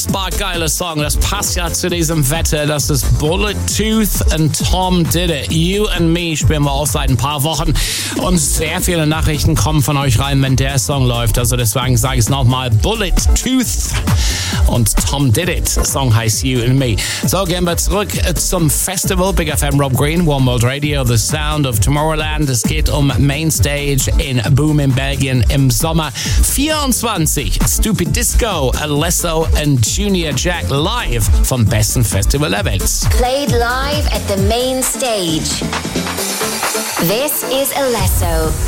unfassbar geiler Song. Das passt ja zu diesem Wetter. Das ist Bullet Tooth und Tom Did It. You and Me spielen wir auch seit ein paar Wochen. Und sehr viele Nachrichten kommen von euch rein, wenn der Song läuft. Also deswegen sage ich es nochmal. Bullet Tooth und Tom Did It. Song heißt You and Me. So, gehen wir zurück zum Festival. Big FM Rob Green, One World Radio, The Sound of Tomorrowland. Es geht um Mainstage in Boom in Belgien im Sommer 24. Stupid Disco, Alesso und Junior Jack live vom besten Festival der Welt. Played live at the main stage. This is Alesso.